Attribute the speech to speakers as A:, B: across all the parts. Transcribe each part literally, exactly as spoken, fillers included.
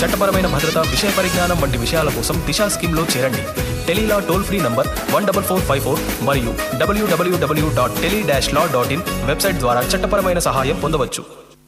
A: చట్టపరమైన భద్రత, విషయ పరిజ్ఞానం వంటి విషయాల కోసం దిశా స్కీమ్లో చేరండి. Tele-Law toll free number one double four five four మరియు డబ్ల్యూడబ్ల్యూడబ్ల్యూ dot tele dash law dot in website ద్వారా చట్టపరమైన సహాయం పొందవచ్చు.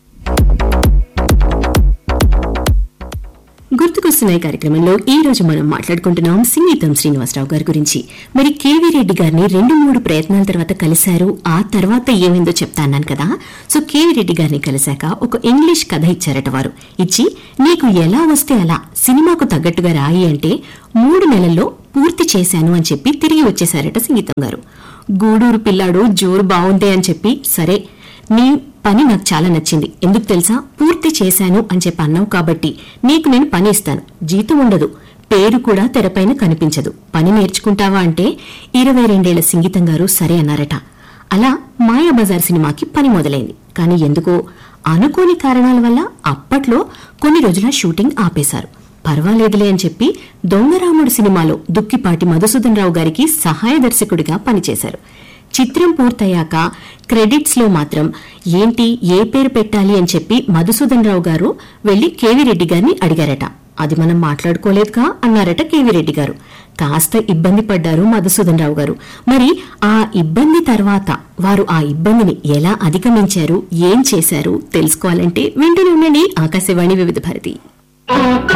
B: గుర్తుకొస్తున్నాయి కార్యక్రమంలో ఈ రోజు మనం మాట్లాడుకుంటున్నాం సింగీతం శ్రీనివాసరావు గారి గురించి. మరి కేవీ రెడ్డి గారిని రెండు మూడు ప్రయత్నాల తర్వాత కలిశారు. ఆ తర్వాత ఏమైందో చెప్తాన్నాను కదా. సో కేవీ రెడ్డి గారిని కలిశాక ఒక ఇంగ్లీష్ కథ ఇచ్చారట వారు. ఇచ్చి నీకు ఎలా వస్తే అలా సినిమాకు తగ్గట్టుగా రాయి అంటే మూడు నెలల్లో పూర్తి చేశాను అని చెప్పి తిరిగి వచ్చేశారట సింగీతం గారు. గూడూరు పిల్లాడు జోరు బాగుంది అని చెప్పి, సరే నీ పని నాకు చాలా నచ్చింది, ఎందుకు తెలుసా, పూర్తి చేశాను అని చెప్పి అన్నావు కాబట్టి నీకు నేను పని ఇస్తాను, జీతం ఉండదు, పేరు కూడా తెరపైన కనిపించదు, పని నేర్చుకుంటావా అంటే ఇరవై రెండేళ్ల సింగీతం గారు సరే అన్నారట. అలా మాయాబజార్ సినిమాకి పని మొదలైంది. కానీ ఎందుకో అనుకోని కారణాల వల్ల అప్పట్లో కొన్ని రోజుల షూటింగ్ ఆపేశారు. పర్వాలేదులే అని చెప్పి దొంగరాముడు సినిమాలో దుక్కిపాటి మధుసూదన్ రావు గారికి సహాయ దర్శకుడిగా పనిచేశారు. చిత్రం పూర్తయ్యాక క్రెడిట్స్ లో మాత్రం ఏంటి ఏ పేరు పెట్టాలి అని చెప్పి మధుసూదన్ రావు గారు వెళ్లి కేవీ రెడ్డి గారిని అడిగారట. అది మనం మాట్లాడుకోలేదుగా అన్నారట కేవీ రెడ్డి గారు. కాస్త ఇబ్బంది పడ్డారు మధుసూదన్ రావు గారు. మరి ఆ ఇబ్బంది తర్వాత వారు ఆ ఇబ్బందిని ఎలా అధిగమించారు, ఏం చేశారు తెలుసుకోవాలంటే వింటూనే ఉండండి ఆకాశవాణి వివిధ భారతి.